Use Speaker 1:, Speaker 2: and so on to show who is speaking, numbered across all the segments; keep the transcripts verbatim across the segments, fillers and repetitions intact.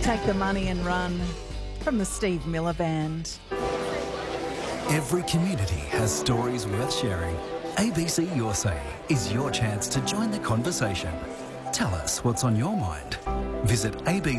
Speaker 1: Take the Money and Run from the Steve Miller Band.
Speaker 2: Every community has stories worth sharing. A B C Your Say is your chance to join the conversation. Tell us what's on your mind. Visit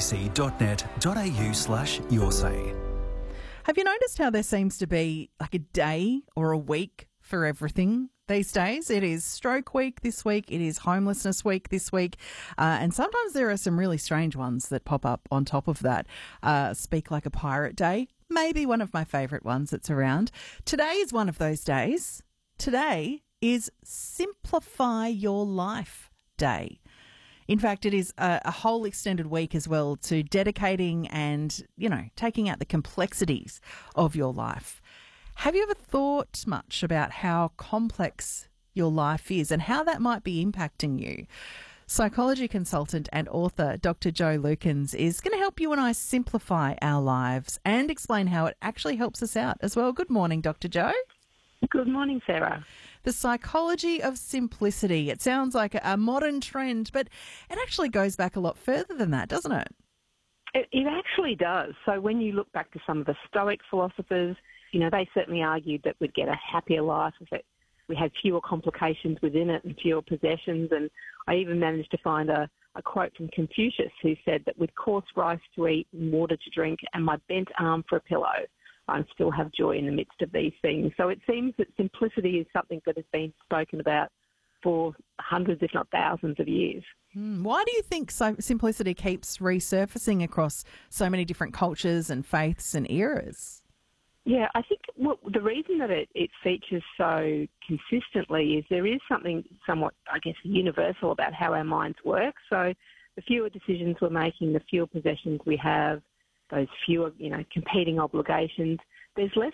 Speaker 2: abc.net.au slash your say.
Speaker 1: Have you noticed how there seems to be like a day or a week for everything these days? It is Stroke Week this week. It is Homelessness Week this week. Uh, and sometimes there are some really strange ones that pop up on top of that. Uh, Speak Like a Pirate Day, maybe one of my favourite ones that's around. Today is one of those days. Today is Simplify Your Life Day. In fact, it is a, a whole extended week as well to dedicating and, you know, taking out the complexities of your life. Have you ever thought much about how complex your life is and how that might be impacting you? Psychology consultant and author Doctor Jo Lukens is going to help you and I simplify our lives and explain how it actually helps us out as well. Good morning, Doctor Jo.
Speaker 3: Good morning, Sarah.
Speaker 1: The psychology of simplicity. It sounds like a modern trend, but it actually goes back a lot further than that, doesn't it?
Speaker 3: It, it actually does. So when you look back to some of the Stoic philosophers, you know, they certainly argued that we'd get a happier life if it, we had fewer complications within it and fewer possessions. And I even managed to find a, a quote from Confucius who said that with coarse rice to eat and water to drink and my bent arm for a pillow, I still have joy in the midst of these things. So it seems that simplicity is something that has been spoken about for hundreds, if not thousands of years.
Speaker 1: Mm, why do you think so simplicity keeps resurfacing across so many different cultures and faiths and eras?
Speaker 3: Yeah, I think what, the reason that it, it features so consistently is there is something somewhat, I guess, universal about how our minds work. So the fewer decisions we're making, the fewer possessions we have, those fewer, you know, competing obligations, there's less